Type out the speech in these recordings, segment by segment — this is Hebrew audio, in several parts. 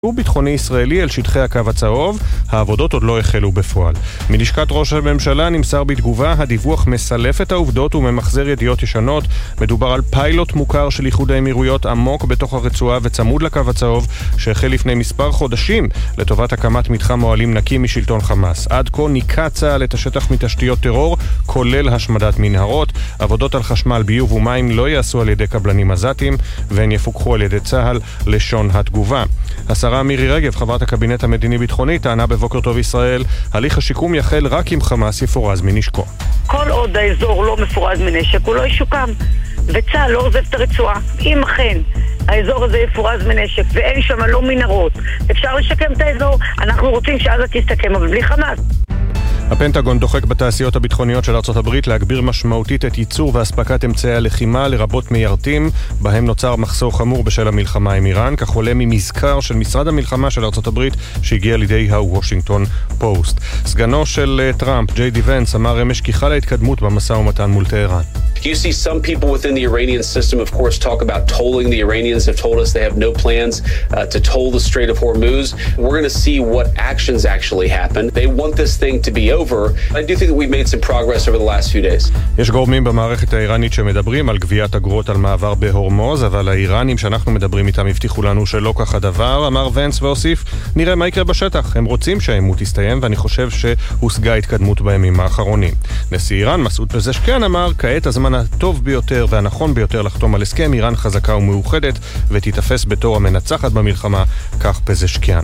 ביטחוני ישראלי על שטחי הקו הצהוב, העבודות עוד לא החלו בפועל. מלשכת ראש הממשלה נמסר בתגובה, הדיווח מסלף את העובדות וממחזר ידיעות ישנות. מדובר על פיילוט מוכר של איחוד האמירויות עמוק בתוך הרצועה וצמוד לקו הצהוב, שהחל לפני מספר חודשים לטובת הקמת מתחם אוהלים נקי משלטון חמאס. עד כה ניקה צה"ל את השטח מתשתיות טרור, כולל השמדת מנהרות. עבודות על חשמל, ביוב ומים לא יעשו על ידי קבלנים עזתיים, והן יפוקחו על ידי צה"ל, לשון התגובה. השרה מירי רגב, חברת הקבינט המדיני-ביטחוני, טענה בבוקר טוב ישראל, הליך השיקום יחל רק אם חמאס יפורז מנשקו. כל עוד האזור לא מפורז מנשק, הוא לא ישוקם. וצה"ל לא עוזב את הרצועה. אם אכן האזור הזה יפורז מנשק ואין שם לא מנהרות, אפשר לשקם את האזור. אנחנו רוצים שעזה תסתכם, אבל בלי חמאס. הפנטגון דוחק בתעשיות הביטחוניות של ארצות הברית להגביר משמעותית את ייצור והספקת אמצעי הלחימה לרבות מיירטים, בהם נוצר מחסור חמור בשל המלחמה עם איראן, כך עולה ממזכר של משרד המלחמה של ארצות הברית שהגיע לידי הוושינגטון פוסט. סגנו של טראמפ, ג'יי די ונס, אמר אמש כי חלה התקדמות במשא ומתן מול טהרן. You see some people within the Iranian system, of course, talk about tolling. The Iranians have told us they have no plans to toll the Strait of Hormuz. We're going to see what actions actually happen. They want this thing to be over. I do think that we've made some progress over the last few days. יש גורמים במערכת האיראנית שמדברים על גביית אגרות על מעבר בהורמוז, אבל האיראנים שאנחנו מדברים איתם הבטיחו לנו שלא כך הדבר. אמר ונס והוסיף, נראה מה יקרה בשטח. הם רוצים שהעימות יסתיים, ואני חושב שהושגה התקדמות בימים האחרונים. נשיא איראן, מסעוד פזשקיאן, אמר, כעת הזמן הטוב ביותר והנכון ביותר לחתום על הסכם. איראן חזקה ומאוחדת ותתאפס בתור המנצחת במלחמה, כך פזשקיאן.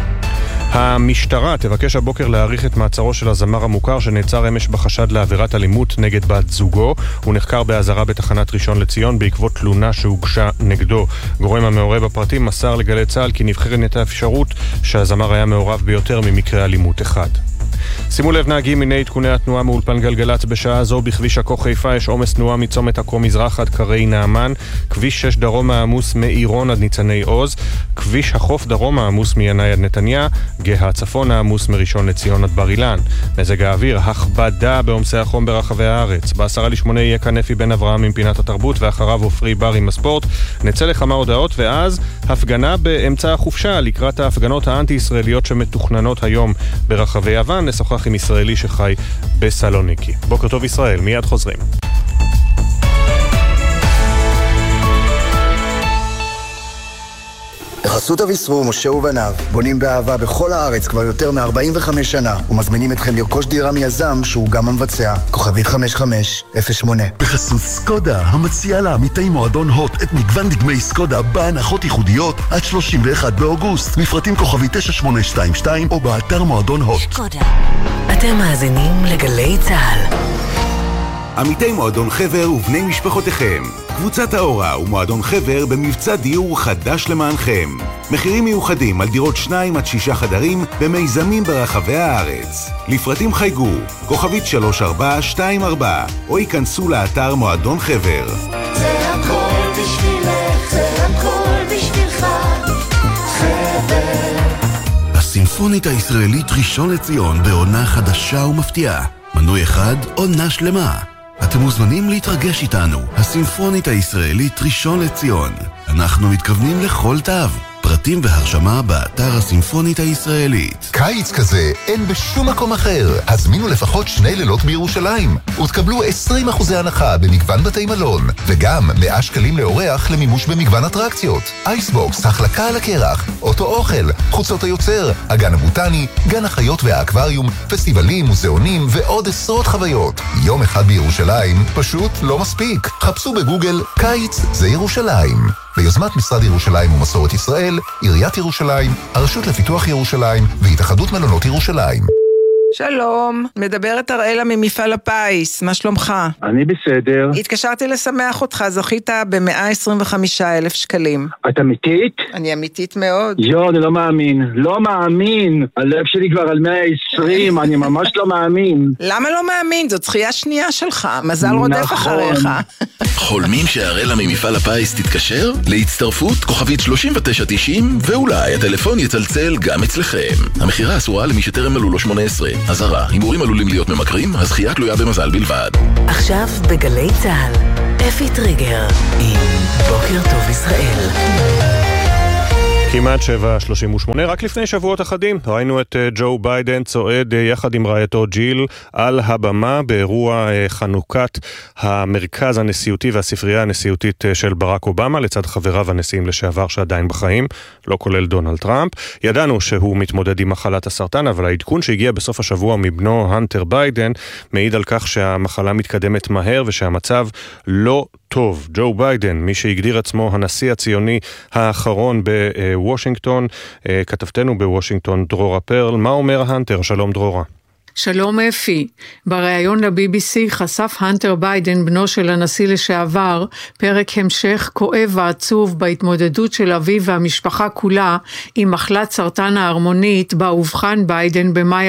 המשטרה תבקש הבוקר להאריך את מעצרו של הזמר המוכר שנעצר אמש בחשד לעבירת אלימות נגד בת זוגו. הוא נחקר באזהרה בתחנת ראשון לציון בעקבות תלונה שהוגשה נגדו. גורם המעורב בפרטים מסר לגלי צה"ל כי נבחרת האפשרות שהזמר היה מעורב ביותר ממקרה אלימות אחד. שימו לב נהגים, מיני עדכוני התנועה מאולפן גלגלץ. בשעה זו בכביש עכו חיפה יש עומס תנועה מצומת עכו מזרח עד קרי נעמן, כביש 6 דרום העמוס מעירון עד ניצני עוז, כביש החוף דרום העמוס מינאי עד נתניה, גאה הצפון העמוס מראשון לציון עד בר אילן. מזג האוויר, הכבדה בעומסי החום ברחבי הארץ. ב10:50 יהיה כאן אפי בן אברהם עם פינת התרבות, ואחריו עופרי בר עם הספורט. נצא לכמה הודעות, ואז הפגנה באמצע החופשה לקראת ההפגנות האנטי-ישראליות שמתוכננות היום ברחבי יוון. נשוחח עם ישראלי שחי בסלוניקי. בוקר טוב ישראל, מיד חוזרים. בחסות אביסרו, משה ובניו, בונים באהבה בכל הארץ כבר יותר מ-45 שנה, ומזמינים אתכם לרכוש דירה מיזם שהוא גם המבצע. כוכבית 5508. בחסות סקודה, המציעה לעמיתי מועדון הוט את מגוון דגמי סקודה בהנחות ייחודיות עד 31 באוגוסט. מפרטים כוכבית 9822 או באתר מועדון הוט. סקודה. אתם מאזינים לגלי צה"ל. עמיתי מועדון חבר ובני משפחותיכם. קבוצת האורה ומועדון חבר במבצע דיור חדש למענכם. מחירים מיוחדים על דירות 2 עד 6 חדרים במיזמים ברחבי הארץ. לפרטים חייגו, כוכבית 3424, או ייכנסו לאתר מועדון חבר. זה הכל בשבילך, זה הכל בשבילך, חבר. הסימפונית הישראלית ראשון לציון בעונה חדשה ומפתיעה. מנוי אחד, עונה שלמה. אתם מוזמנים להתרגש איתנו, הסימפונית הישראלית ראשון לציון. אנחנו מתכוונים לכל תו. פרטים והרשמה באתר הסימפונית הישראלית. קיץ כזה אין בשום מקום אחר. הזמינו לפחות 2 לילות בירושלים ותקבלו 20% הנחה במגוון בתי מלון, וגם 100 שקלים לאורח למימוש במגוון אטרקציות. אייסבוקס, החלקה על הקרח, אוטו אוכל, חוצות היוצר, הגן הבוטני, גן החיות והאקווריום, פסטיבלים, מוזיאונים ועוד עשרות חוויות. יום אחד בירושלים פשוט לא מספיק. חפשו בגוגל קיץ זה ירושלים. ביוזמת משרד ירושלים ומסורת ישראל, עיריית ירושלים, הרשות לפיתוח ירושלים והתאחדות מלונות ירושלים. שלום, מדברת אראלה ממפעל הפיס, מה שלומך? אני בסדר. התקשרתי לשמח אותך, זכית ב125,000 שקלים. את אמיתית? אני אמיתית מאוד. אני לא מאמין, לא מאמין. הלב שלי כבר על 120, אני ממש לא מאמין. למה לא מאמין? זאת זכייה שנייה שלך, מזל רודף אחריך. חולמים שאראלה ממפעל הפיס תתקשר? להצטרפות כוכבית 3990, ואולי הטלפון יצלצל גם אצלכם. המחירה אסורה למי שטרם מלאו לו 18. אזהרה, הימורים עלולים להיות ממכרים, הזכייה תלויה במזל בלבד. עכשיו בגלי צה"ל, אפי טריגר עם בוקר טוב ישראל. כמעט 7:38, רק לפני שבועות אחדים ראינו את ג'ו ביידן צועד יחד עם רעייתו ג'יל על הבמה באירוע חנוכת המרכז הנשיאותי והספרייה הנשיאותית של ברק אובמה, לצד חבריו הנשיאים לשעבר שעדיין בחיים, לא כולל דונלד טראמפ. ידענו שהוא מתמודד עם מחלת הסרטן, אבל העדכון שהגיע בסוף השבוע מבנו הנטר ביידן מעיד על כך שהמחלה מתקדמת מהר ושהמצב לא טוב. ג'ו ביידן, מי שהגדיר עצמו הנשיא הציוני האחרון בוושינגטון, כתבתנו בוושינגטון דרורה פרל. מה אומר הנטר? שלום דרורה. שלום אפי. בריאיון ל-BBC חשף הנטר ביידן, בנו של הנשיא לשעבר, פרק המשך כואב ועצוב בהתמודדות של אביו והמשפחה כולה עם מחלת סרטן ההרמונית בה אובחן ביידן במאי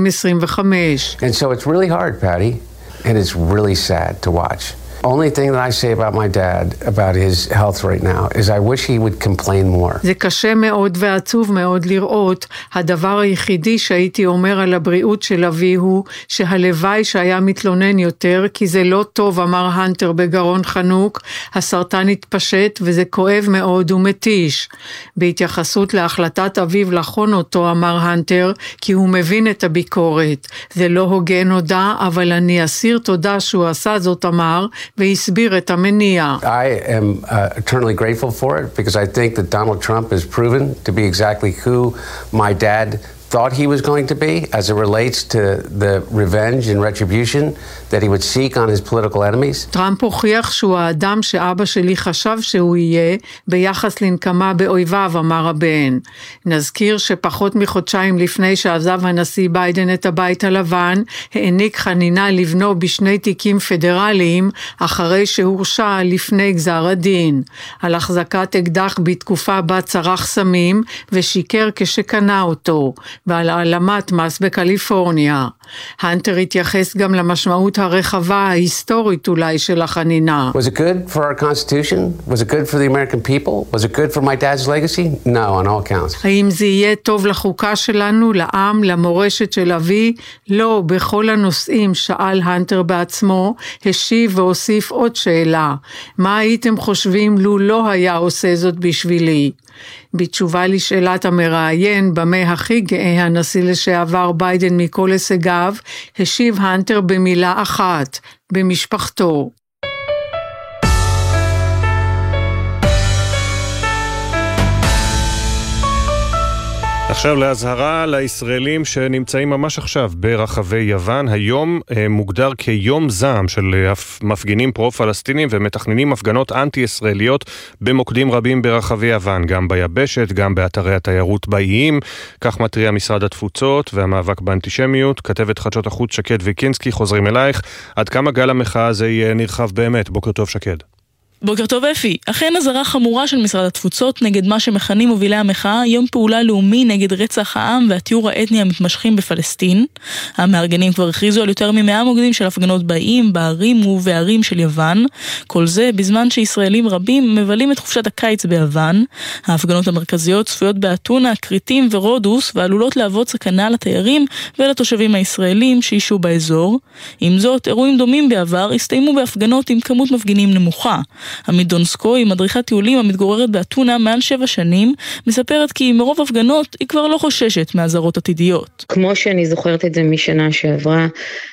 2025. And so it's really hard, Patty, and it's really sad to watch. Only thing that I say about my dad, about his health right now, is I wish he would complain more. זה קשה מאוד ועצוב מאוד לראות. הדבר היחידי שהייתי אומר על הבריאות של אבי הוא שהלוואי שהיה מתלונן יותר, כי זה לא טוב, אמר הנטר בגרון חנוק. הסרטן התפשט וזה כואב מאוד ומתיש. בהתייחסות להחלטת אביו לחון אותו, אמר הנטר, כי הוא מבין את הביקורת. זה לא הוגן הודע, אבל אני אסיר תודה שהוא עשה זאת, אמר, והסביר את המניע. I am eternally grateful for it because I think that Donald Trump has proven to be exactly who my dad thought he was going to be as it relates to the revenge and retribution that he would seek on his political enemies. טראמפ הוכיח שהוא האדם שאבא שלי חשב שהוא יהיה ביחס לנקמה באויביו, אמר הבן. נזכיר שפחות מחודשיים לפני שעזב הנשיא ביידן את הבית הלבן, העניק חנינה לבנו בשני תיקים פדרליים אחרי שהורשע לפני גזר הדין. על החזקת אקדח בתקופה בה צרח סמים ושיקר כשקנה אותו. ועל העלמת מס בקליפורניה. הנטר התייחס גם למשמעות הרחבה ההיסטורית אולי של החנינה. Was it good for our Constitution? Was it good for the American people? Was it good for my dad's legacy? No, on all counts. האם זה יהיה טוב לחוקה שלנו, לעם, למורשת של אבי? לא, בכל הנושאים, שאל הנטר בעצמו, השיב והוסיף עוד שאלה. מה הייתם חושבים לו לא היה עושה זאת בשבילי? בתשובה לשאלת המראיין, במה הכי גאה הנשיא לשעבר ביידן מכל הישגיו, השיב הנטר במילה אחת, במשפחתו. עכשיו להזהרה לישראלים שנמצאים ממש עכשיו ברחבי יוון. היום מוגדר כיום זעם של מפגינים פרו-פלסטינים ומתכננים הפגנות אנטי-ישראליות במוקדים רבים ברחבי יוון, גם ביבשת, גם באתרי התיירות באיים. כך מתריע משרד התפוצות והמאבק באנטישמיות. כתבת חדשות החוץ שקד ויקינסקי, חוזרים אלייך. עד כמה גל המחאה הזה יהיה נרחב באמת? בוקר טוב שקד. בוקר טוב אפי, אכן הזרה חמורה של משרד התפוצות נגד מה שמכנים מובילי המחאה, יום פעולה לאומי נגד רצח העם והטיהור האתני המתמשכים בפלסטין. המארגנים כבר הכריזו על יותר מ100 מוקדים של הפגנות באיים, בערים ובערים של יוון. כל זה בזמן שישראלים רבים מבלים את חופשת הקיץ ביוון. ההפגנות המרכזיות צפויות באתונה, קריטים ורודוס, ועלולות להוות סכנה לתיירים ולתושבים הישראלים שישו באזור. עם זאת, אירועים דומים בעבר הסתיימו בהפגנות עם כמות מפגינים נמוכה. עמית דונסקוי, מדריכת טיולים המתגוררת באתונה מעל 7 שנים, מספרת כי מרוב הפגנות היא כבר לא חוששת מהזרות עתידיות. כמו שאני זוכרת את זה משנה שעברה,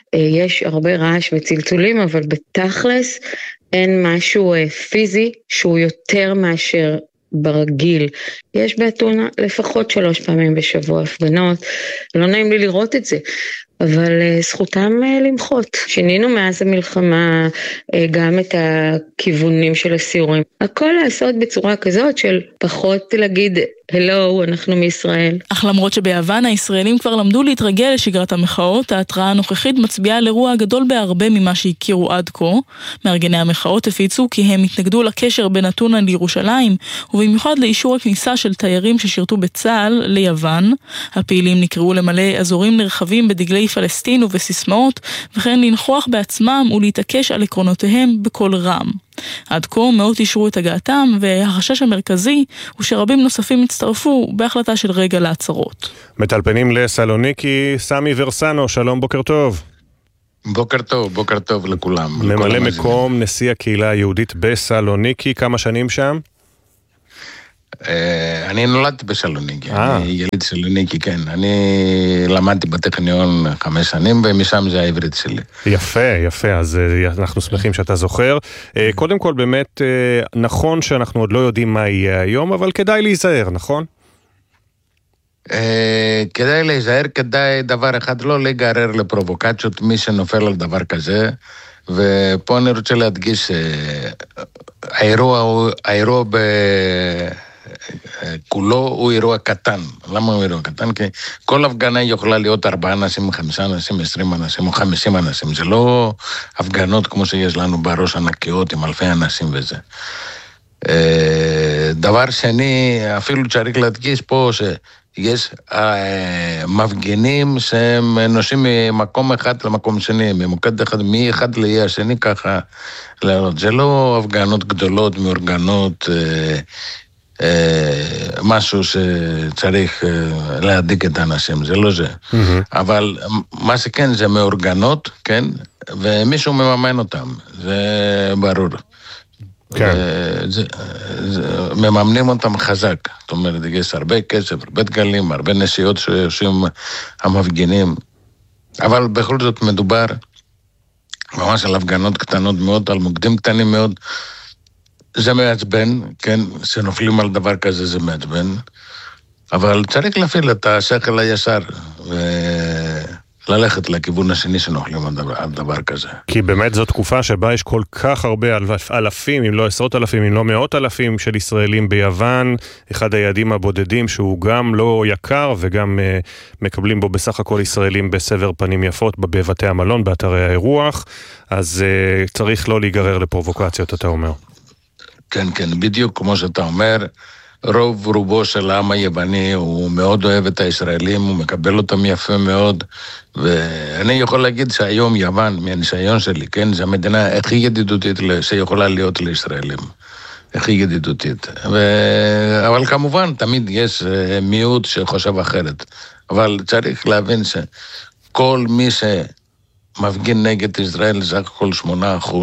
יש הרבה רעש וצלצולים, אבל בתכלס אין משהו פיזי שהוא יותר מאשר ברגיל. יש באתונה לפחות 3 פעמים בשבוע הפגנות, לא נעים לי לראות את זה. אבל זכותם למחות. שינינו מאז המלחמה גם את הכיוונים של הסיורים. הכל לעשות בצורה כזאת של פחות להגיד, הלו, אנחנו מישראל. אך למרות שביוון הישראלים כבר למדו להתרגל לשגרת המחאות, ההתראה הנוכחית מצביעה על אירוע גדול בהרבה ממה שהכירו עד כה. מארגני המחאות הפיצו כי הם התנגדו לקשר בין אתונה לירושלים, ובמיוחד לאישור הכניסה של תיירים ששירתו בצה"ל ליוון. הפעילים נקראו למלא אזורים נרחבים בדגלי פלסטין ובסיסמאות, וכן לנחוח בעצמם ולהתעקש על עקרונותיהם בכל רם. עד כה מאות אישרו את הגעתם, והחשש המרכזי הוא שרבים נוספים הצטרפו בהחלטה של רגע לעצרות. מטלפנים לסלוניקי, סמי ורסנו, שלום, בוקר טוב. בוקר טוב לכולם. ממלא מקום נשיא הקהילה היהודית בסלוניקי, כמה שנים שם? אני נולדתי בסלוניקי, אני יליד סלוניקי, כן. אני למדתי בטכניון 5 שנים, ומשם זה העברית שלי. יפה, יפה, אז אנחנו שמחים שאתה זוכר. קודם כל, באמת, נכון שאנחנו עוד לא יודעים מה יהיה היום, אבל כדאי להיזהר, נכון? כדאי להיזהר, כדאי דבר אחד, לא להיגרר לפרובוקציות, מי שנופל על דבר כזה, ופה אני רוצה להדגיש, האירוע כולו הוא אירוע קטן. למה הוא אירוע קטן? כי כל הפגנה יכולה להיות 4 אנשים, 5 אנשים, 20 אנשים או 50 אנשים. זה לא הפגנות כמו שיש לנו בראש ענקיות עם אלפי אנשים וזה. דבר שני, אפילו צריך להדגיש פה שיש מפגינים שהם נוסעים ממקום אחד למקום שני, ממוקד אחד, מאחד לאי השני ככה. זה לא הפגנות גדולות, מאורגנות, משהו שצריך להדאיג את האנשים, זה לא זה. אבל מה שכן, זה מאורגנות, כן? ומישהו מממן אותם, זה ברור. מממנים אותם חזק, זאת אומרת, יש הרבה כסף, הרבה דגלים, הרבה נסיעות שעושים המפגינים, אבל בכל זאת מדובר ממש על הפגנות קטנות מאוד, על מוקדים קטנים מאוד. זה מעצבן, כן, שנופלים על דבר כזה זה מעצבן, אבל צריך להפעיל את השכל הישר וללכת לכיוון השני שנופלים על דבר כזה. כי באמת זו תקופה שבה יש כל כך הרבה אלפים, אם לא 10,000, אם לא 100,000 של ישראלים ביוון, אחד היעדים הבודדים שהוא גם לא יקר וגם מקבלים בו בסך הכל ישראלים בסבר פנים יפות בבתי המלון, באתרי האירוח, אז צריך לא להיגרר לפרובוקציות, אתה אומר. כן, כן, בדיוק כמו שאתה אומר, רובו של העם היווני, הוא מאוד אוהב את הישראלים, הוא מקבל אותם יפה מאוד, ואני יכול להגיד שהיום יוון, מהניסיון שלי, כן, זו המדינה הכי ידידותית שיכולה להיות לישראלים, הכי ידידותית. אבל כמובן, תמיד יש מיעוט שחושב אחרת, אבל צריך להבין שכל מי שמפגין נגד ישראל, זה הכל 8%,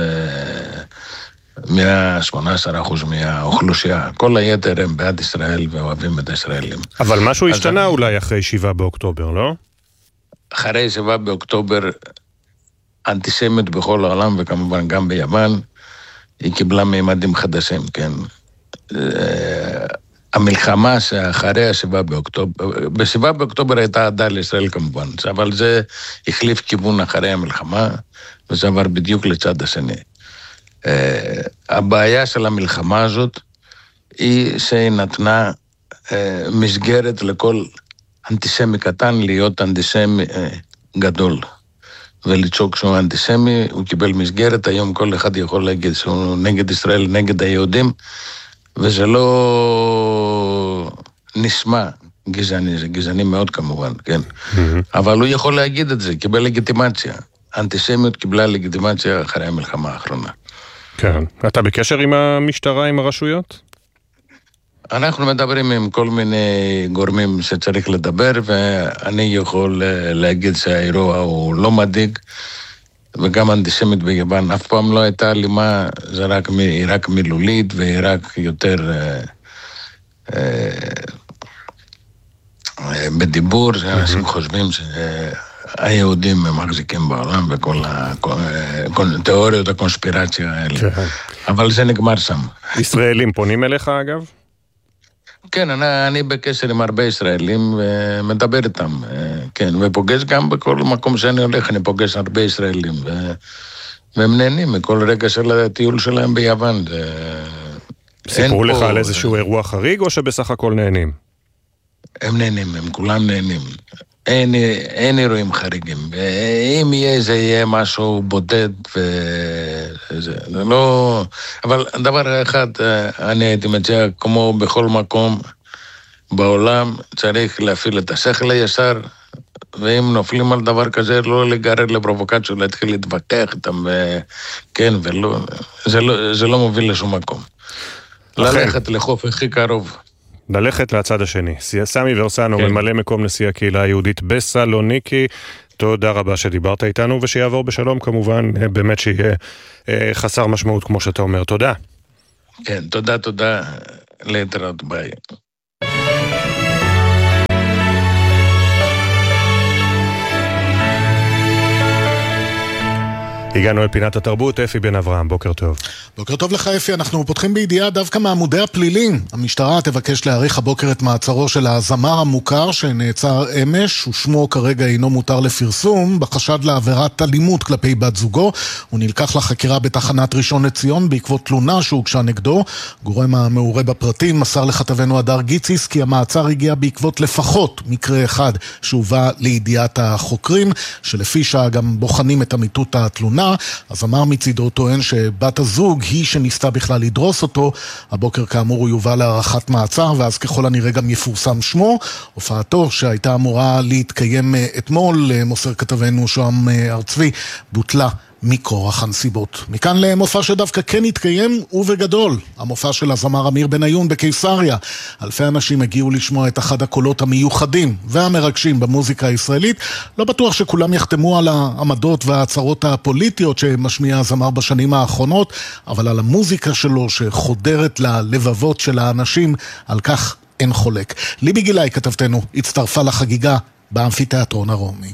18% מהאוכלוסייה. כל היתר הם בעד ישראל ואוהבים את הישראלים. אבל משהו השתנה אולי אחרי 7 באוקטובר, לא? אחרי 7 באוקטובר, אנטישמיות בכל העולם, וכמובן גם ביוון, היא קיבלה מימדים חדשים, כן. המלחמה שאחרי 7 באוקטובר, ב-7 באוקטובר הייתה עדה לישראל כמובן, אבל זה החליף כיוון אחרי המלחמה, וזה עבר בדיוק לצד השני. הבעיה של המלחמה הזאת היא שהיא נתנה מסגרת לכל אנטישמי קטן להיות אנטישמי גדול ולצעוק שהוא אנטישמי, הוא קיבל מסגרת, היום כל אחד יכול להגיד שהוא נגד ישראל, נגד היהודים, וזה לא נשמע גזעני, זה גזעני מאוד כמובן, כן, אבל הוא יכול להגיד את זה, קיבל לגיטימציה, אנטישמיות קיבלה לגיטימציה אחרי המלחמה האחרונה. כן. אתה בקשר עם המשטרה, עם הרשויות? אנחנו מדברים עם כל מיני גורמים שצריך לדבר, ואני יכול להגיד שהאירוע הוא לא מדאיג, וגם אנטישמית ביוון אף פעם לא הייתה אלימה, זה רק מילולית, והיא רק יותר בדיבור, שאנשים חושבים היהודים הם מחזיקים בעולם בכל התיאוריות הקונספירציה האלה. אבל זה נגמר שם. ישראלים פונים אליך אגב? כן, אני בקשר עם הרבה ישראלים ומדבר איתם, כן, ופוגש גם בכל מקום שאני הולך, אני פוגש הרבה ישראלים, והם נהנים מכל רגע של הטיול שלהם ביוון. סיפרו לך על איזשהו אירוע חריג או שבסך הכל נהנים? הם נהנים, הם כולם נהנים. אין אירועים חריגים. אם זה יהיה משהו בודד, זה לא... אבל דבר אחד, אני הייתי מציע, כמו בכל מקום בעולם, צריך להפעיל את השכל הישר, ואם נופלים על דבר כזה, לא לגרר לפרובוקציות, להתחיל להתווכח איתם, כן, ולא... זה לא מוביל לשום מקום. ללכת לחוף הכי קרוב. ללכת לצד השני. סמי ורסנו, ממלא מקום נשיא הקהילה היהודית בסלוניקי, תודה רבה שדיברת איתנו, ושיעבור בשלום כמובן, באמת שיהיה חסר משמעות כמו שאתה אומר. תודה. כן, תודה. להתראות, ביי. הגענו אל פינת התרבות, אפי בן אברהם, בוקר טוב. בוקר טוב לך אפי, אנחנו פותחים בידיעה דווקא מעמודי הפלילים. המשטרה תבקש להאריך הבוקר את מעצרו של הזמר המוכר שנעצר אמש, ושמו כרגע אינו מותר לפרסום, בחשד לעבירת אלימות כלפי בת זוגו. הוא נלקח לחקירה בתחנת ראשון לציון בעקבות תלונה שהוגשה נגדו. גורם המעורה בפרטים מסר לכתבנו הדר גיציס כי המעצר הגיע בעקבות לפחות מקרה אחד שהובא לידיעת החוקרים, שלפי שעה גם בוחנים את אמיתות התלונה. הזמר מצידו טוען שבת הזוג היא שניסתה בכלל לדרוס אותו. הבוקר כאמור הוא יובא להארכת מעצר, ואז ככל הנראה גם יפורסם שמו. הופעתו שהייתה אמורה להתקיים אתמול, מוסר כתבנו שוהם ארצבי, בוטלה מכורח הנסיבות. מכאן למופע שדווקא כן התקיים ובגדול, המופע של הזמר אמיר בניון בקיסריה. אלפי אנשים הגיעו לשמוע את אחד הקולות המיוחדים והמרגשים במוזיקה הישראלית. לא בטוח שכולם יחתמו על העמדות וההצהרות הפוליטיות שמשמיע הזמר בשנים האחרונות, אבל על המוזיקה שלו שחודרת ללבבות של האנשים, על כך אין חולק. ליבי גילאי כתבתנו הצטרפה לחגיגה באמפיתיאטרון הרומי.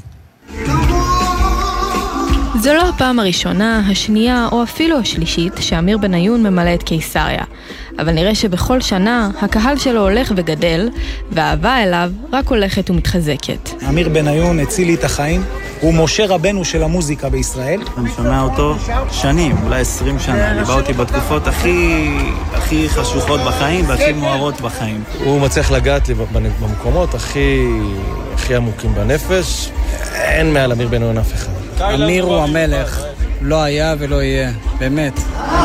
זו לא הפעם הראשונה, השנייה או אפילו השלישית שאמיר בניון ממלא את קיסריה. אבל נראה שבכל שנה הקהל שלו הולך וגדל, והאהבה אליו רק הולכת ומתחזקת. אמיר בניון הציל לי את החיים, הוא משה רבנו של המוזיקה בישראל. אני שומע אותו שנים, אולי 20 שנה. ליווה אותי בתקופות הכי חשוכות בחיים והכי מוארות בחיים. הוא מצליח לגעת לי במקומות הכי עמוקים בנפש. אין מעל אמיר בניון אף אחד. אמיר הוא המלך, לא היה ולא יהיה, באמת.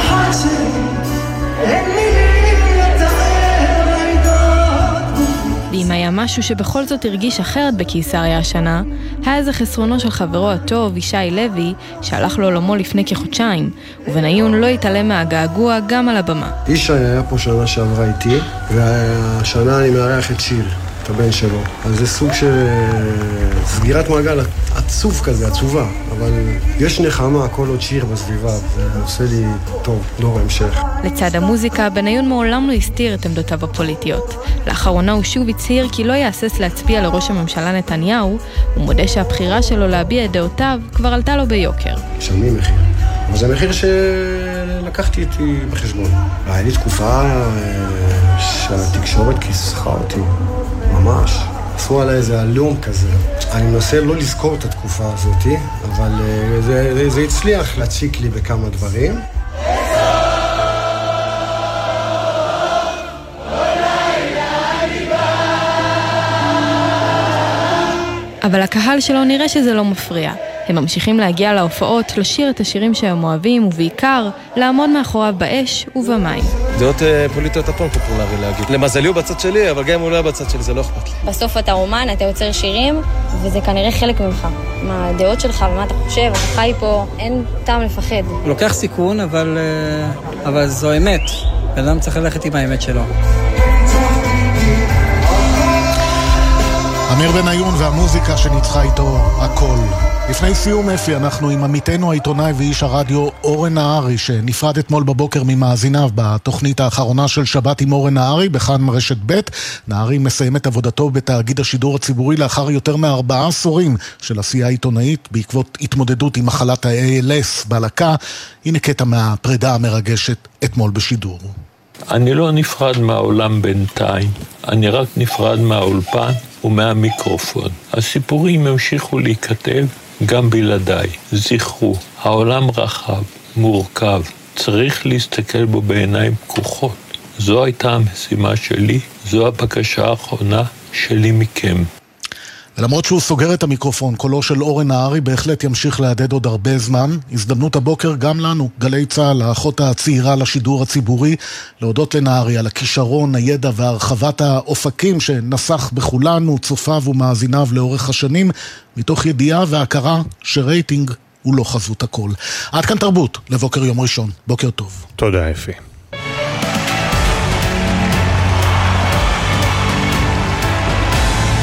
ואם היה משהו שבכל זאת הרגיש אחרת בקיסריה השנה, היה איזה חסרונו של חברו הטוב, ישי לוי, שהלך לעולמו לפני כחודשיים, ובניון לא התעלם מהגעגוע גם על הבמה. ישי היה פה שנה שעברה איתי, והשנה אני מארח את שיל, את הבן שלו. אז זה סוג של סגירת מעגל עצוב כזה, עצובה, אבל יש נחמה, הכל עוד שיר בסביבה, זה עושה לי טוב, דור המשך. לצד המוזיקה, בניון מעולם לא הסתיר את עמדותיו הפוליטיות. לאחרונה הוא שוב הצהיר כי לא יאסס להצביע לראש הממשלה נתניהו, הוא מודה שהבחירה שלו להביע את דעותיו כבר עלתה לו ביוקר. משלמים מחיר, אבל זה מחיר שלקחתי איתי בחשבון. היה לי תקופה שהתקשורת כיסחה אותי, ממש. עשו עליי איזה אלום כזה. אני מנסה לא לזכור את התקופה הזאת, אבל זה הצליח להציק לי בכמה דברים. אבל הקהל שלו נראה שזה לא מפריע. הם ממשיכים להגיע להופעות, לשיר את השירים שהם אוהבים, ובעיקר לעמוד מאחוריו באש ובמים. דעות פוליטיות הפעם פופולרי להגיד. למזלי הוא בצד שלי, אבל גם אם הוא לא בצד שלי, זה לא אכפת לי. בסוף אתה אומן, אתה יוצר שירים, וזה כנראה חלק ממך. מה הדעות שלך, ומה אתה חושב, אתה חי פה, אין טעם לפחד. הוא לוקח סיכון, אבל זו אמת. בן אדם צריך ללכת עם האמת שלו. אמיר בניון והמוזיקה שניצחה איתו הכל. לפני סיום אפי, אנחנו עם עמיתנו העיתונאי ואיש הרדיו אורן נהרי, שנפרד אתמול בבוקר ממאזיניו בתוכנית האחרונה של שבת עם אורן נהרי בכאן רשת ב'. נהרי מסיים את עבודתו בתאגיד השידור הציבורי לאחר יותר מ4 עשורים של עשייה עיתונאית בעקבות התמודדות עם מחלת ה-ALS בלקה. הנה קטע מהפרידה המרגשת אתמול בשידור. אני לא נפרד מהעולם בינתיים, אני רק נפרד מהאולפן ומהמיקרופון. הסיפורים המשיכו להיכתב גם בלעדיי. זכרו, העולם רחב, מורכב, צריך להסתכל בו בעיניים פקוחות. זו הייתה המשימה שלי, זו הבקשה האחרונה שלי מכם. ולמרות שהוא סוגר את המיקרופון, קולו של אורן נהרי בהחלט ימשיך להדהד עוד הרבה זמן. הזדמנות הבוקר גם לנו, גלי צהל, האחות הצעירה לשידור הציבורי, להודות לנהרי על הכישרון, הידע והרחבת האופקים שנסח בכולנו, צופיו ומאזיניו לאורך השנים, מתוך ידיעה והכרה שרייטינג הוא לא חזות הכל. עד כאן תרבות, לבוקר יום ראשון. בוקר טוב. תודה אפי.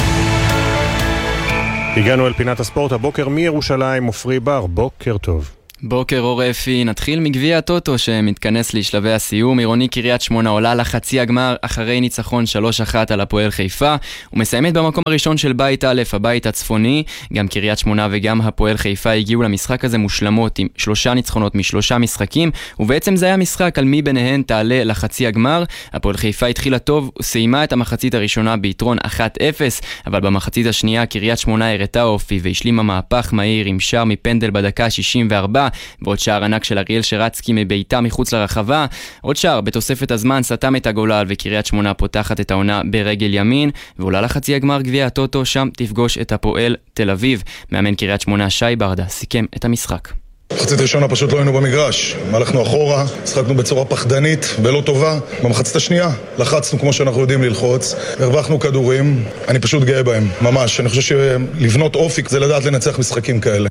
הגענו אל פינת הספורט הבוקר מירושלים, עופרי בר, בוקר טוב. בוקר אור אפי, נתחיל מגביע הטוטו שמתכנס לשלבי הסיום. עירוני קריית שמונה עולה לחצי הגמר אחרי ניצחון 3-1 על הפועל חיפה ומסיימת במקום הראשון של בית א', הבית הצפוני. גם קריית שמונה וגם הפועל חיפה הגיעו למשחק הזה מושלמות עם 3 ניצחונות מ3 משחקים, ובעצם זה היה משחק על מי ביניהן תעלה לחצי הגמר. הפועל חיפה התחילה טוב וסיימה את המחצית הראשונה ביתרון 1-0, אבל במחצית השנייה קריית שמונה הראתה אופי והשלימה מהפך מהיר עם שער מפנדל בדקה 64, ועוד שער ענק של אריאל שרצקי מביתה מחוץ לרחבה. עוד שער בתוספת הזמן סתם את הגולל, וקריית שמונה פותחת את העונה ברגל ימין ועולה לחצי הגמר גביע הטוטו, שם תפגוש את הפועל תל אביב. מאמן קריית שמונה שי ברדה סיכם את המשחק. מחצית ראשונה פשוט לא היינו במגרש, הלכנו אחורה, שחקנו בצורה פחדנית ולא טובה. במחצית השנייה לחצנו כמו שאנחנו יודעים ללחוץ, הרווחנו כדורים, אני פשוט גאה בהם, ממש. אני חושב שלבנות אופי זה לדעת לנצח משחקים כאלה.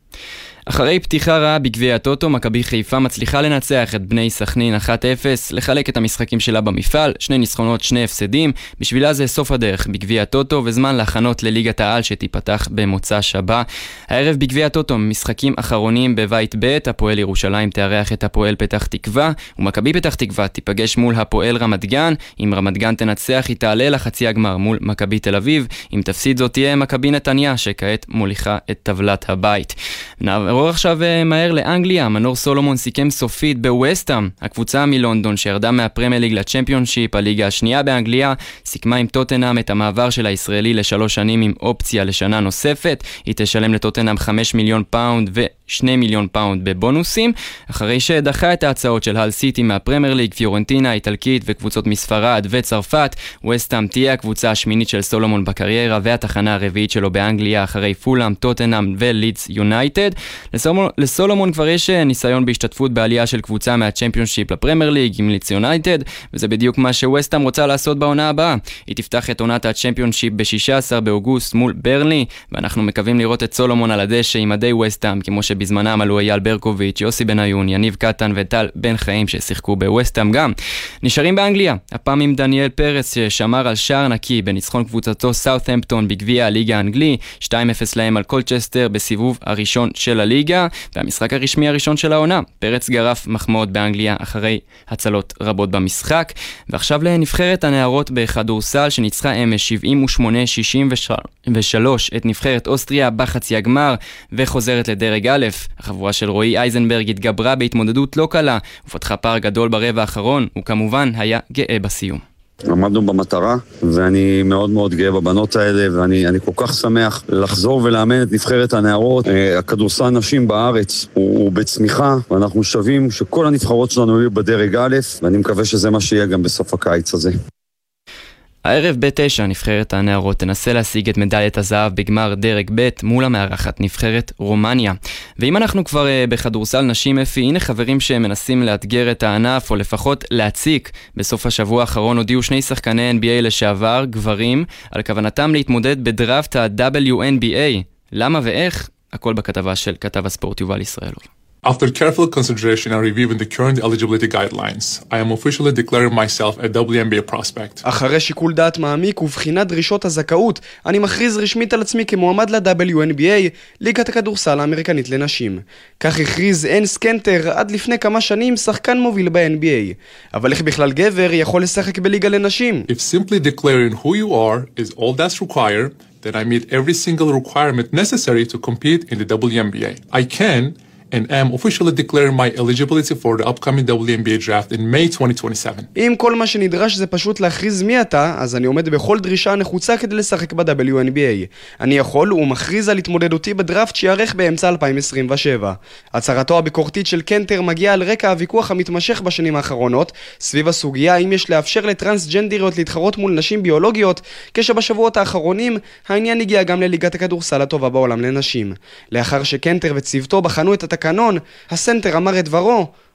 אחרי פתיחה רעה בגביע הטוטו, מכבי חיפה מצליחה לנצח את בני סכנין 1-0, לחלק את המשחקים שלה במפעל, 2 ניצחונות 2 הפסדים. בשבילה זה סוף הדרך בגביע הטוטו וזמן להכנות לליגת העל שתיפתח במוצא שבה. הערב בגביע הטוטו משחקים אחרונים בבית ב', הפועל ירושלים תארח את הפועל פתח תקווה, ומכבי פתח תקווה תיפגש מול הפועל רמת גן. אם רמת גן תנצח היא תעלה לחצי הגמר מול מכבי תל אביב, אם תפסיד זאת תהיה מכבי נתניה שכעת מוליכה את טבלת הבית. נעבור עכשיו מהר לאנגליה. מנור סולומון סיכם סופית בווסטהאם, הקבוצה מלונדון שירדה מהפרמייר ליג לצ'מפיונשיפ, הליגה השנייה באנגליה, סיכמה עם טוטנהאם את המעבר של הישראלי ל3 שנים עם אופציה לשנה נוספת. היא תשלם לטוטנהאם 5 מיליון פאונד ו2 מיליון פאונד בבונוסים, אחרי שדחה את ההצעות של הל סיטי מהפרמייר ליג, פיורנטינה האיטלקית וקבוצות מספרד וצרפת. ווסטהאם תהיה הקבוצה השמינית של סולומון בקריירה והתחנה הרביעית שלו באנגליה אחרי פולהאם, טוטנהאם ולידס יונייטד. לסולומון כבר יש ניסיון בהשתתפות בעלייה של קבוצה מהצ'מפיונשיפ לפרמייר ליג עם לידס יונייטד, וזה בדיוק מה שווסטהאם רוצה לעשות בעונה הבאה. היא תפתח את עונת הצ'מפיונשיפ ב-16 באוגוסט מול ברנלי, ואנחנו מקווים לראות את סולומון על הדשא עם מדי ווסטהאם, כמו שבזמנם עלו אייל ברקוביץ', יוסי בניון, יניב קטן וטל בן חיים ששיחקו בווסטהאם גם. נשארים באנגליה, הפעם עם דניאל פרץ ששמר על שער נקי בניצחון קבוצתו סאות'המפטון בגביע הליגה האנגלי, 2-0 להם על קולצ'סטר בסיבוב הראשון של הליגה, והמשחק הרשמי הראשון של העונה. פרץ גרף מחמאות באנגליה אחרי הצלות רבות במשחק. ועכשיו לנבחרת הנערות בכדורסל שניצחה אמש 78-63 את נבחרת אוסטריה בחצי הגמר וחוזרת לדרג א'. החבורה של רועי אייזנברג התגברה בהתמודדות לא קלה ופתחה פער גדול ברבע האחרון, וכמובן היה גאה בסיום. עמדנו במטרה, ואני מאוד מאוד גאה בבנות האלה, ואני כל כך שמח לחזור ולאמן את נבחרת הנערות. הכדורסל נשים בארץ הוא בצמיחה, ואנחנו שווים שכל הנבחרות שלנו יהיו בדרג א', ואני מקווה שזה מה שיהיה גם בסוף הקיץ הזה. הערב ב-9 נבחרת הנערות תנסה להשיג את מדליית הזהב בגמר דרג ב' מול המארחת נבחרת רומניה. ואם אנחנו כבר בכדורסל נשים אפי, הנה חברים שמנסים לאתגר את הענף או לפחות להציק. בסוף השבוע האחרון הודיעו 2 שחקני NBA לשעבר, גברים, על כוונתם להתמודד בדראפט ה-WNBA. למה ואיך? הכל בכתבה של כתב הספורט יובל ישראלוב. After careful consideration and reviewing the current eligibility guidelines, I am officially declaring myself a WNBA prospect. אחרי שיקול דעת מעמיק ובחינת דרישות הזכאות, אני מכריז רשמית על עצמי כמועמד ל-WNBA, ליגת הכדורסל האמריקנית לנשים. כך הכריז אנס קנטר, עד לפני כמה שנים שחקן מוביל ב-NBA. אבל איך בכלל גבר יכול לשחק בליגה לנשים? If simply declaring who you are is all that's required, then I meet every single requirement necessary to compete in the WNBA. I can and am officially declaring my eligibility for the upcoming WNBA draft in May 2027. אם כל מה שנדרש זה פשוט להכריז מי אתה, אז אני עומד בכל דרישה נחוצה כדי לשחק ב-WNBA. אני יכול ומכריז על התמודדותי בדראפט שיערך באמצע 2027. הצהרתו הביקורתית של קנטר מגיעה על רקע הוויכוח המתמשך בשנים האחרונות, סביב הסוגיה אם יש לאפשר לטרנסג'נדריות להתחרות מול נשים ביולוגיות, כשבשבועות האחרונים העניין הגיע גם לליגת הכדורסל הטובה בעולם לנשים. לאחר שקנטר וצוותו בחנו את התקנון, הסנטר אמר את דברו,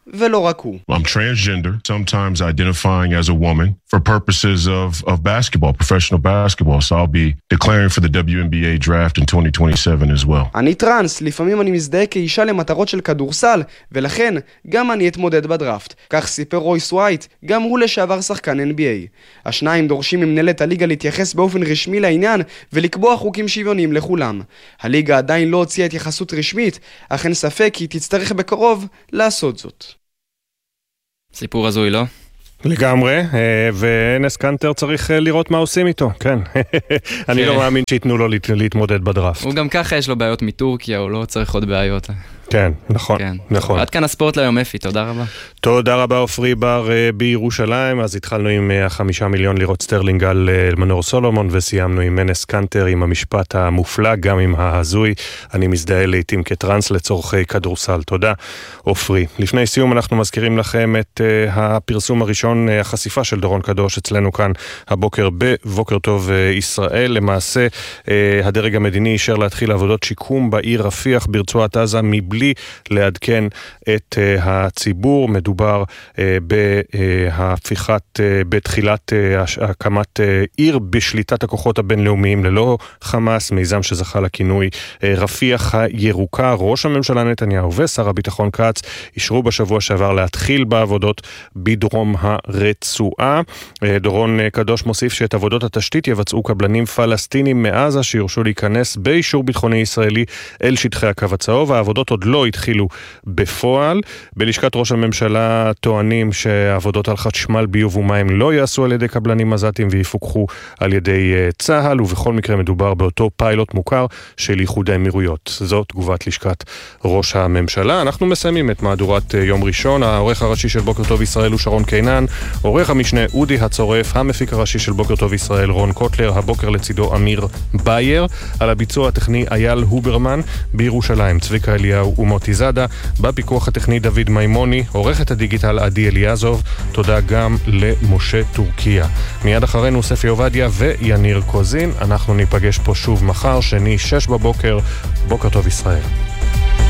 ולא רק הוא. I'm transgender, sometimes identifying as a woman for purposes of basketball, professional basketball, so I'll be declaring for the WNBA draft in 2027 as well. אני טרנס, לפעמים אני מזדהה כאישה למטרות של כדורסל, ולכן גם אני אתמודד בדראפט. כך סיפר רויס ווייט, גם הוא לשעבר שחקן NBA. השניים דורשים ממנהלת הליגה להתייחס באופן רשמי לעניין ולקבוע חוקים שוויוניים לכולם. הליגה עדיין לא הוציאה התייחסות רשמית, אך אין ספק כי תצטרך בקרוב לעשות זאת. סיפור הזוי, לא? לגמרי, ואנס קנטר צריך לראות מה עושים איתו, כן. אני לא מאמין שיתנו לו להתמודד בדראפט. הוא גם ככה יש לו בעיות מטורקיה, הוא לא צריך עוד בעיות. כן, נכון, נכון. עד כאן הספורט להיום, אפי, תודה רבה. תודה רבה, אופרי בר בירושלים. אז התחלנו עם 5 מיליון לירות סטרלינג על מנור סולומון, וסיימנו עם אנס קנטר, עם המשפט המופלא, גם עם ההזוי. אני מזדהה לעתים כטרנס לצורכי כדורסל. תודה, אופרי. לפני סיום אנחנו מזכירים לכם את הפרסום הראשון, החשיפה של דורון קדוש אצלנו כאן הבוקר בבוקר טוב ישראל. למעשה, הדרג המדיני אישר להתחיל עבודות שיקום בעיר רפיח ברצועת עזה מבלי לעדכן את הציבור. מדובר בתחילת הקמת עיר בשליטת הכוחות הבינלאומיים ללא חמאס, מיזם שזכה לכינוי רפיח הירוקה. ראש הממשלה נתניהו ושר הביטחון כץ אישרו בשבוע שעבר להתחיל בעבודות בדרום הרצועה. דורון קדוש מוסיף שאת עבודות התשתית יבצעו קבלנים פלסטינים מעזה שיורשו להיכנס באישור ביטחוני ישראלי אל שטחי הקו הצהוב. העבודות עוד לא התחילו בפועל. בלשכת ראש הממשלה טוענים שהעבודות על חשמל, ביוב ומים לא יעשו על ידי קבלנים עזתיים ויפוקחו על ידי צה"ל, ובכל מקרה מדובר באותו פיילוט מוכר של איחוד האמירויות. זאת תגובת לשכת ראש הממשלה. אנחנו מסיימים את מהדורת יום ראשון. העורך הראשי של בוקר טוב ישראל הוא שרון קינן, עורך המשנה אודי הצורף, המפיק הראשי של בוקר טוב ישראל רון קוטלר, הבוקר לצידו אמיר בייר, על הביצוע הטכני אייל הוברמן, בירושלים צביקה אליהו ומוטי זאדה, בפיקוח הטכני דוד מימוני, עורכת הדיגיטל עדי אליעזוב. תודה גם למשה טורקיה. מיד אחרינו ספי עובדיה ויניר קוזין. אנחנו ניפגש פה שוב מחר, שני 6 בבוקר. בוקר טוב ישראל.